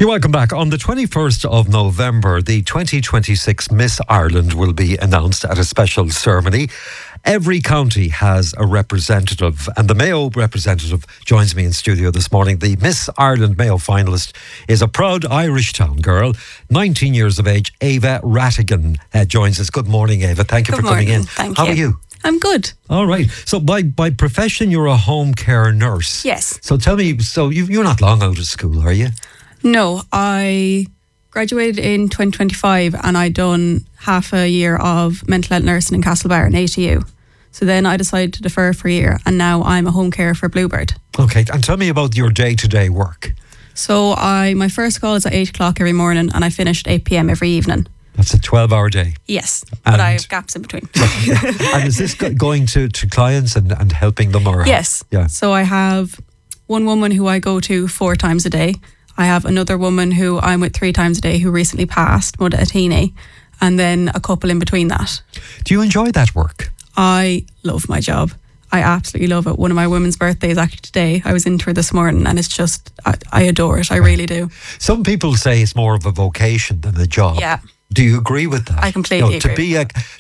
Welcome back. On the 21st of November, the 2026 Miss Ireland will be announced at a special ceremony. Every county has a representative, and the Mayo representative joins me in studio this morning. The Miss Ireland Mayo finalist is a proud Irish town girl, 19 years of age. Ava Rattigan joins us. Good morning, Ava. Thank you for coming in. Thank you. How are you? I'm good. All right. So by profession, you're a home care nurse. Yes. So tell me, you're not long out of school, are you? No, I graduated in 2025 and I done half a year of mental health nursing in Castlebar in ATU. So then I decided to defer for a year and now I'm a home care for Bluebird. Okay, and tell me about your day-to-day work. So my first call is at 8 o'clock every morning and I finish at 8 p.m. every evening. That's a 12-hour day. Yes, but I have gaps in between. And is this going to clients and helping them? Or yes. Yeah. So I have one woman who I go to 4 times a day. I have another woman who I'm with 3 times a day who recently passed, Mudda Atini, and then a couple in between that. Do you enjoy that work? I love my job. I absolutely love it. One of my women's birthdays actually today. I was into her this morning and it's just, I adore it. I really do. Some people say it's more of a vocation than a job. Yeah. Do you agree with that? I completely agree. To be